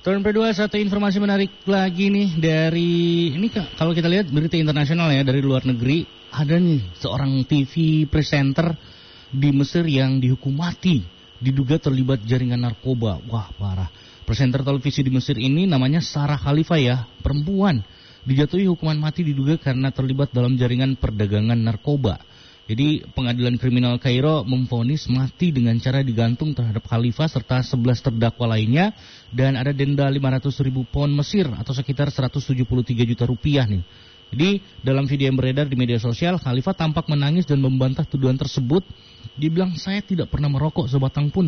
Turn P2, satu informasi menarik lagi nih dari ini kalau kita lihat berita internasional ya dari luar negeri, ada nih seorang TV presenter di Mesir yang dihukum mati diduga terlibat jaringan narkoba. Wah, parah. Presenter televisi di Mesir ini namanya Sarah Khalifa ya, perempuan, dijatuhi hukuman mati diduga karena terlibat dalam jaringan perdagangan narkoba. Jadi pengadilan kriminal Kairo memvonis mati dengan cara digantung terhadap Khalifa serta 11 terdakwa lainnya dan ada denda 500.000 pound Mesir atau sekitar 173 juta rupiah nih. Jadi dalam video yang beredar di media sosial, Khalifa tampak menangis dan membantah tuduhan tersebut. Dibilang saya tidak pernah merokok sebatang pun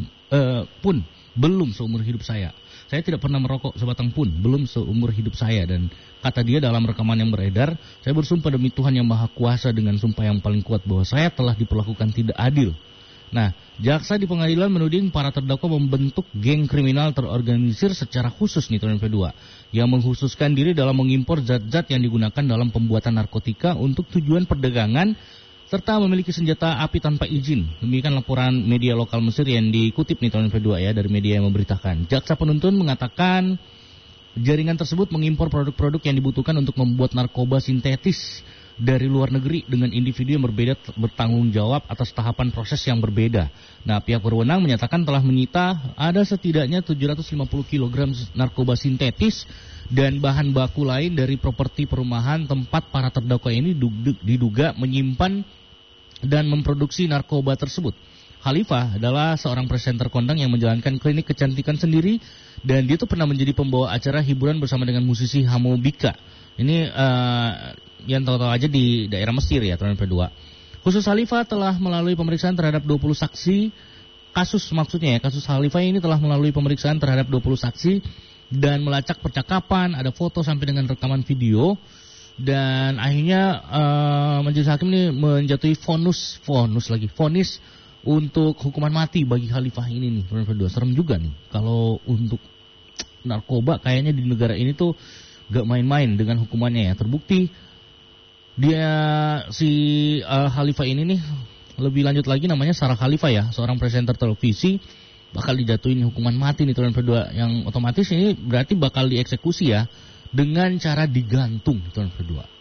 belum seumur hidup saya. Saya tidak pernah merokok sebatang pun, belum seumur hidup saya. Dan kata dia dalam rekaman yang beredar, saya bersumpah demi Tuhan yang Maha Kuasa dengan sumpah yang paling kuat bahwa saya telah diperlakukan tidak adil. Nah, jaksa di pengadilan menuding para terdakwa membentuk geng kriminal terorganisir secara khusus nih Turn P2, yang mengkhususkan diri dalam mengimpor zat-zat yang digunakan dalam pembuatan narkotika untuk tujuan perdagangan serta memiliki senjata api tanpa izin. Demikian laporan media lokal Mesir yang dikutip nih Turn P2 ya dari media yang memberitakan. Jaksa penuntut mengatakan jaringan tersebut mengimpor produk-produk yang dibutuhkan untuk membuat narkoba sintetis dari luar negeri dengan individu yang berbeda bertanggung jawab atas tahapan proses yang berbeda. Nah, pihak berwenang menyatakan telah menyita ada setidaknya 750 kg narkoba sintetis dan bahan baku lain dari properti perumahan tempat para terdakwa ini diduga menyimpan dan memproduksi narkoba tersebut. Khalifa adalah seorang presenter kondang yang menjalankan klinik kecantikan sendiri dan dia tuh pernah menjadi pembawa acara hiburan bersama dengan musisi Hamo Bika. Ini yang tahu-tahu aja di daerah Mesir ya, Turn P2. Khusus Khalifa telah melalui pemeriksaan terhadap 20 saksi. Kasus Khalifa ini telah melalui pemeriksaan terhadap 20 saksi dan melacak percakapan, ada foto sampai dengan rekaman video. Dan akhirnya majelis hakim ini menjatuhi vonis untuk hukuman mati bagi Khalifah ini nih. Turn P2 serem juga nih. Kalau untuk narkoba kayaknya di negara ini tuh gak main-main dengan hukumannya ya. Terbukti dia Khalifa ini nih, lebih lanjut lagi namanya Sarah Khalifa ya, seorang presenter televisi, bakal dijatuhin hukuman mati nih Turn P2, yang otomatis ini berarti bakal dieksekusi ya dengan cara digantung Turn P2.